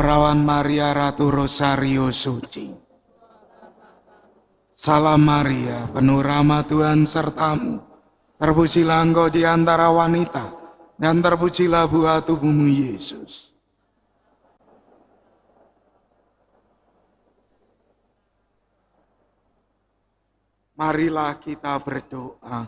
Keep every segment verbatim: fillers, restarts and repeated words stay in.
Perawan Maria Ratu Rosario Suci. Salam Maria, penuh rahmat Tuhan sertamu. Terpujilah engkau di antara wanita, dan terpujilah buah tubuhmu Yesus. Marilah kita berdoa.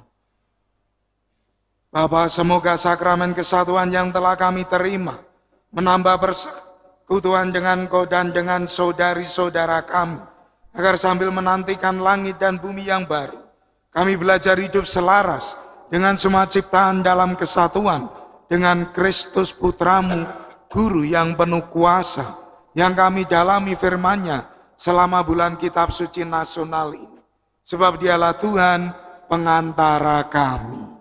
Bapa, semoga sakramen kesatuan yang telah kami terima menambah persekutuan dengan Kau dan dengan saudari-saudara kami, agar sambil menantikan langit dan bumi yang baru, kami belajar hidup selaras dengan semua ciptaan dalam kesatuan dengan Kristus Putramu, Guru yang penuh kuasa, yang kami dalami firman-Nya selama bulan Kitab Suci Nasional ini. Sebab Dialah Tuhan pengantara kami.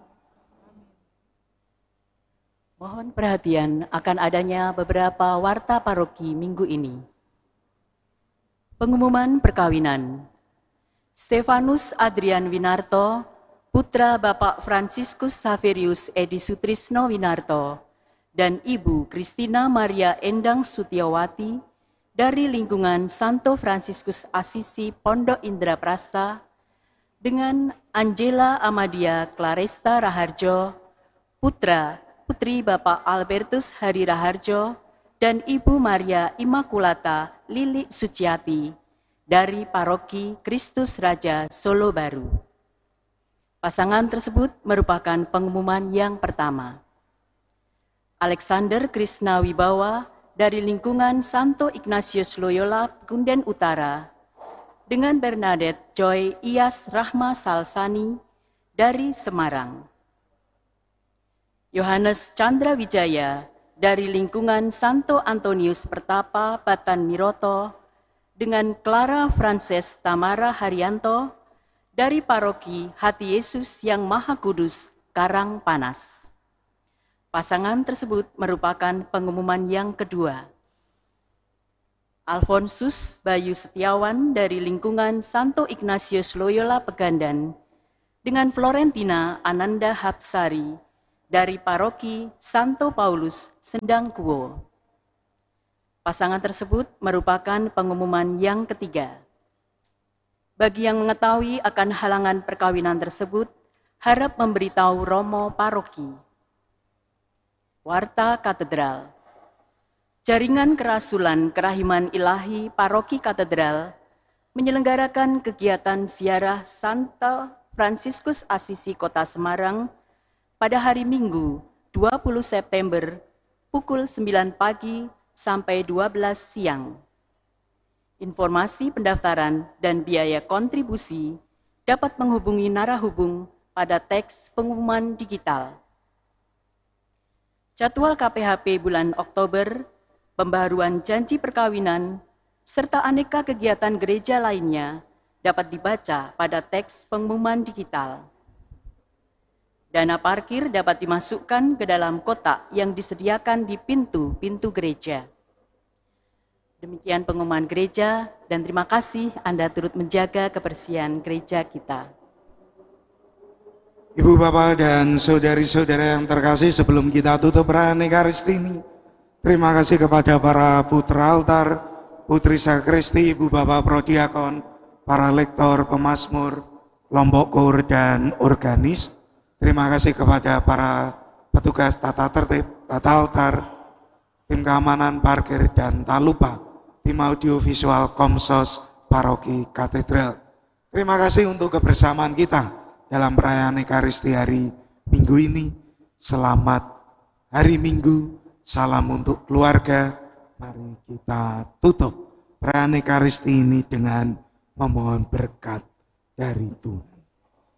Mohon perhatian akan adanya beberapa warta paroki minggu ini. Pengumuman perkawinan. Stefanus Adrian Winarto, putra Bapak Fransiskus Saverius Edi Sutrisno Winarto, dan Ibu Kristina Maria Endang Sutiawati dari lingkungan Santo Fransiskus Assisi Pondok Indra Prasta, dengan Angela Amadia Claresta Raharjo, putra Putri Bapak Albertus Hari Raharjo, dan Ibu Maria Immaculata Lili Suciati dari Paroki Kristus Raja Solo Baru. Pasangan tersebut merupakan pengumuman yang pertama. Alexander Krishna Wibawa dari lingkungan Santo Ignatius Loyola Kunden Utara, dengan Bernadette Joy Iyas Rahma Salsani dari Semarang. Yohanes Chandra Wijaya dari lingkungan Santo Antonius Pertapa Batan Miroto, dengan Clara Frances Tamara Haryanto dari Paroki Hati Yesus yang Maha Kudus Karang Panas. Pasangan tersebut merupakan pengumuman yang kedua. Alfonsus Bayu Setiawan dari lingkungan Santo Ignatius Loyola Pegandan, dengan Florentina Ananda Hapsari dari Paroki Santo Paulus Sendangkuo. Pasangan tersebut merupakan pengumuman yang ketiga. Bagi yang mengetahui akan halangan perkawinan tersebut, harap memberitahu Romo Paroki. Warta Katedral. Jaringan Kerasulan Kerahiman Ilahi Paroki Katedral menyelenggarakan kegiatan ziarah Santo Fransiskus Assisi Kota Semarang pada hari Minggu dua puluh September pukul sembilan pagi sampai dua belas siang. Informasi pendaftaran dan biaya kontribusi dapat menghubungi narahubung pada teks pengumuman digital. Jadwal K P H P bulan Oktober, pembaharuan janji perkawinan, serta aneka kegiatan gereja lainnya dapat dibaca pada teks pengumuman digital. Dana parkir dapat dimasukkan ke dalam kotak yang disediakan di pintu-pintu gereja. Demikian pengumuman gereja, dan terima kasih Anda turut menjaga kebersihan gereja kita. Ibu, Bapak, dan saudari-saudara yang terkasih, sebelum kita tutup perayaan Ekaristi ini, terima kasih kepada para putra altar, putri sakristi, Ibu Bapak Prodiakon, para lektor, pemazmur, lombok kur, dan organis. Terima kasih kepada para petugas tata tertib, tata altar, tim keamanan parkir, dan tak lupa tim audiovisual Komsos Paroki Katedral. Terima kasih untuk kebersamaan kita dalam perayaan Ekaristi hari Minggu ini. Selamat hari Minggu, salam untuk keluarga. Mari kita tutup perayaan Ekaristi ini dengan memohon berkat dari Tuhan.